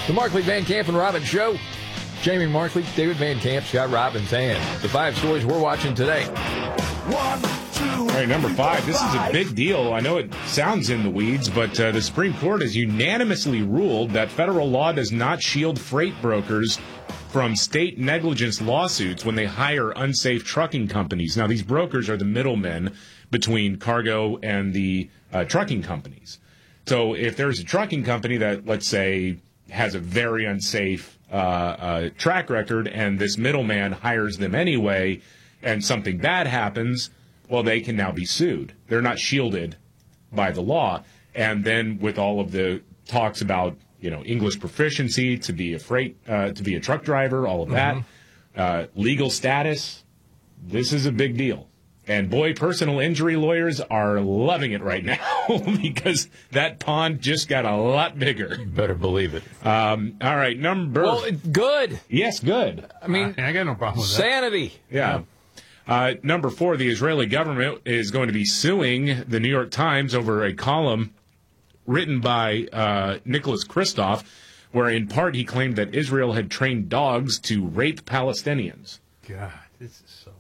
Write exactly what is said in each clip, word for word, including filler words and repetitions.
The Markley, Van Camp, and Robbins Show. Jamie Markley, David Van Camp, Scott Robbins, and the five stories we're watching today. One, two, All right, number five. This is a big deal. I know it sounds in the weeds, but uh, the Supreme Court has unanimously ruled that federal law does not shield freight brokers from state negligence lawsuits when they hire unsafe trucking companies. Now, these brokers are the middlemen between cargo and the uh, trucking companies. So if there's a trucking company that, let's say, has a very unsafe uh, uh, track record and this middleman hires them anyway and something bad happens, well, they can now be sued. They're not shielded by the law. And then with all of the talks about, you know, English proficiency to be a freight, uh, to be a truck driver, all of that, mm-hmm. uh, legal status, this is a big deal. And, boy, personal injury lawyers are loving it right now because that pond just got a lot bigger. You better believe it. Um, all right, number... Well, it's good. Yes, good. I mean, uh, I got no problem with sanity. that. Yeah. Uh, number four, the Israeli government is going to be suing the New York Times over a column written by uh, Nicholas Kristof, where in part he claimed that Israel had trained dogs to rape Palestinians. God, this is so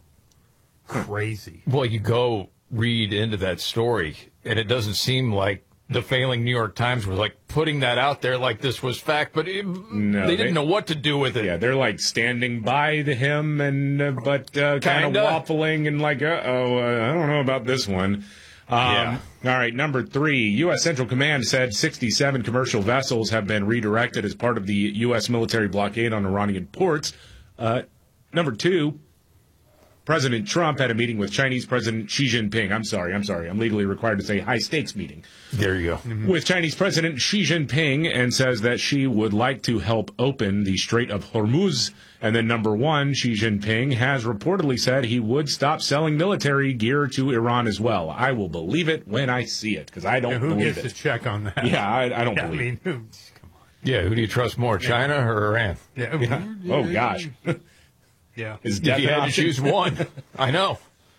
crazy. Well, you go read into that story, and it doesn't seem like the failing New York Times was like putting that out there like this was fact, but it, no, they didn't they, know what to do with it. Yeah, they're like standing by the him, and uh, but uh, kind of waffling and like, uh-oh, uh, I don't know about this one. Um, yeah. All right, number three, U S. Central Command said sixty-seven commercial vessels have been redirected as part of the U S military blockade on Iranian ports. Uh, number two, President Trump had a meeting with Chinese President Xi Jinping. I'm sorry, I'm sorry. I'm legally required to say high-stakes meeting. There you go. Mm-hmm. With Chinese President Xi Jinping, and says that she would like to help open the Strait of Hormuz. And then number one, Xi Jinping has reportedly said he would stop selling military gear to Iran as well. I will believe it when I see it, because I don't yeah, who believe gets it. to check on that? Yeah, I, I don't yeah, believe I mean, it. who, come on. Yeah, who do you trust more, China yeah. or Iran? Yeah. yeah. Oh, gosh. Yeah. Is if you had to choose one, I know.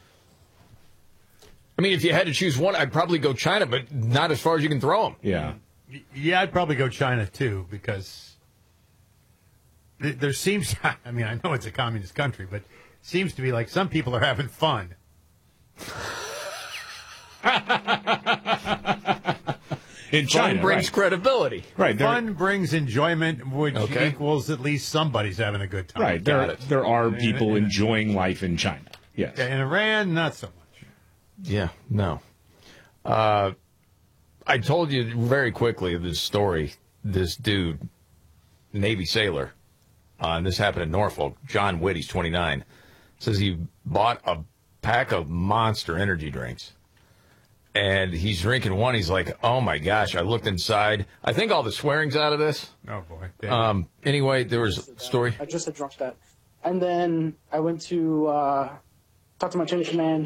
I mean, if you had to choose one, I'd probably go China, but not as far as you can throw them. Yeah. Yeah, I'd probably go China, too, because there seems, I mean, I know it's a communist country, but it seems to be like some people are having fun. In China, fun brings right. credibility. Right. Fun brings enjoyment, which okay. equals at least somebody's having a good time. Right. There, there are people enjoying life in China. Yes. In Iran, not so much. Yeah, no. Uh, I told you very quickly of this story. This dude, Navy sailor, uh, and this happened in Norfolk, John Witt, he's twenty-nine, says he bought a pack of Monster energy drinks. And he's drinking one. He's like, oh, my gosh. I looked inside. I think all the swearing's out of this. Oh, boy. Damn. Um. Anyway, there was a story. I just had drunk that. And then I went to uh, talk to my chain of command.